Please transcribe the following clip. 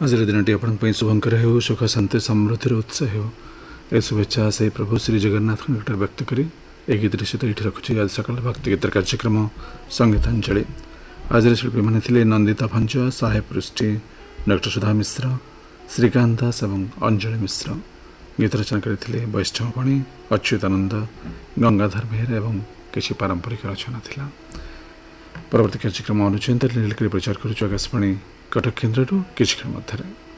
आज दिनटी आपण शुभंकर हो सुख शांति समृद्धि उत्साह हो ए शुभेच्छा से प्रभु श्री जगन्नाथ निकट व्यक्त करी एक गीत सहित ये रखुच्छी आज सकाल भक्ति गीत कार्यक्रम संगीतांजलि। आज शिल्पी मैंने थे नंदिता भंज, साहेब पृष्टि, डॉक्टर सुधा मिश्र, श्रीकांत दास और अंजलि मिश्र। गीत रचना करते वैष्णवपाणी, अच्युतानंद, गंगाधर बेहरा और किसी पारंपरिक रचना था। परवर्ती कार्यक्रम अनुचित नीलगिरी प्रचार करुच्छू आकाशवाणी कटक केन्द्र किसी मध्य।